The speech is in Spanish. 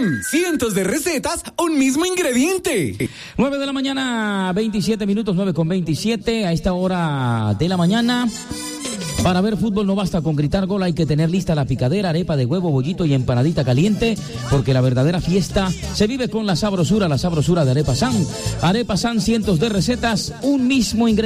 San, cientos de recetas, un mismo ingrediente. 9 de la mañana, 27 minutos, 9:27, a esta hora de la mañana. Para ver fútbol no basta con gritar gol, hay que tener lista la picadera, arepa de huevo, bollito y empanadita caliente, porque la verdadera fiesta se vive con la sabrosura de Arepa San. Arepa San, cientos de recetas, un mismo ingrediente.